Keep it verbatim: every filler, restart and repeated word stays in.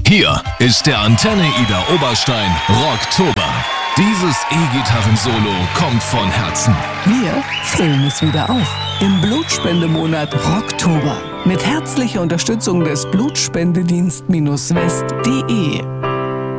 Hier ist der Antenne Ida Oberstein Rocktober. Dieses E-Gitarren-Solo kommt von Herzen. Wir füllen es wieder auf im Blutspendemonat Rocktober mit herzlicher Unterstützung des Blutspendedienst-west punkt de.